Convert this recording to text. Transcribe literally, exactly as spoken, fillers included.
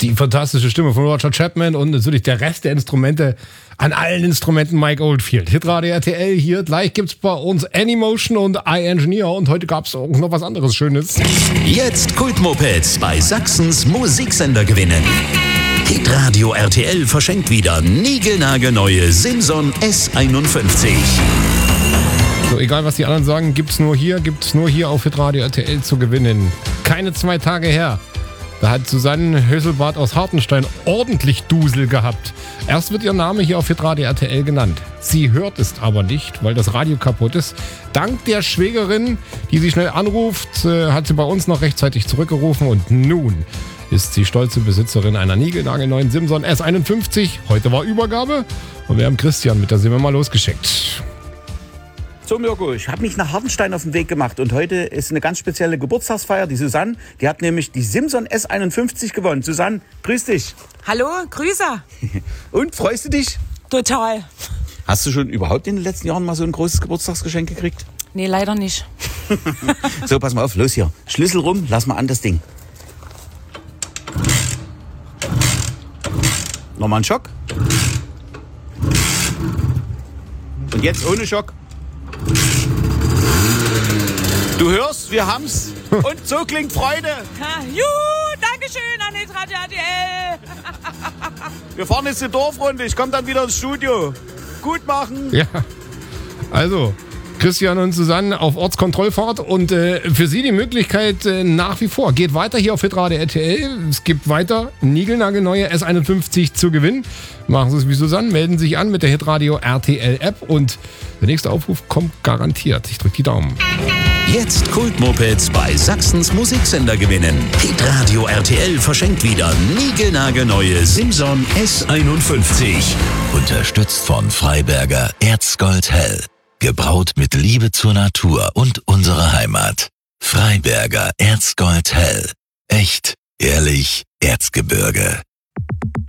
Die fantastische Stimme von Roger Chapman und natürlich der Rest der Instrumente, an allen Instrumenten Mike Oldfield. Hitradio R T L hier, gleich gibt's bei uns Anymotion und iEngineer und heute gab's auch noch was anderes Schönes. Jetzt Kultmopeds bei Sachsens Musiksender gewinnen. Hitradio R T L verschenkt wieder niegelnagelneue Simson S einundfünfzig. So, egal was die anderen sagen, gibt's nur hier, gibt's nur hier auf Hitradio R T L zu gewinnen. Keine zwei Tage her. Da hat Susanne Höselbart aus Hartenstein ordentlich Dusel gehabt. Erst wird ihr Name hier auf Hitradio R T L genannt. Sie hört es aber nicht, weil das Radio kaputt ist. Dank der Schwägerin, die sie schnell anruft, äh, hat sie bei uns noch rechtzeitig zurückgerufen. Und nun ist sie stolze Besitzerin einer niegelnagelneuen Simson S einundfünfzig. Heute war Übergabe und wir haben Christian mit, da sind wir mal losgeschickt. So Mirko, ich habe mich nach Hartenstein auf den Weg gemacht und heute ist eine ganz spezielle Geburtstagsfeier. Die Susanne, die hat nämlich die Simson S einundfünfzig gewonnen. Susanne, grüß dich. Hallo, Grüße. Und, freust du dich? Total. Hast du schon überhaupt in den letzten Jahren mal so ein großes Geburtstagsgeschenk gekriegt? Nee, leider nicht. So, pass mal auf, los hier. Schlüssel rum, lass mal an das Ding. Nochmal einen Schock. Und jetzt ohne Schock. Du hörst, wir haben's. Und so klingt Freude. Ha, juhu, Dankeschön an Hitradio R T L. Wir fahren jetzt die Dorfrunde. Ich komme dann wieder ins Studio. Gut machen. Ja, also Christian und Susanne auf Ortskontrollfahrt und äh, für Sie die Möglichkeit äh, nach wie vor. Geht weiter hier auf Hitradio R T L. Es gibt weiter niegelnagelneue S einundfünfzig zu gewinnen. Machen Sie es wie Susanne, melden sich an mit der Hitradio R T L App und der nächste Aufruf kommt garantiert. Ich drücke die Daumen. Jetzt Kultmopeds bei Sachsens Musiksender gewinnen. Hitradio R T L verschenkt wieder niegelnagelneue Simson S einundfünfzig. Unterstützt von Freiberger Erzgold Hell. Gebraut mit Liebe zur Natur und unserer Heimat. Freiberger Erzgold Hell. Echt, ehrlich, Erzgebirge.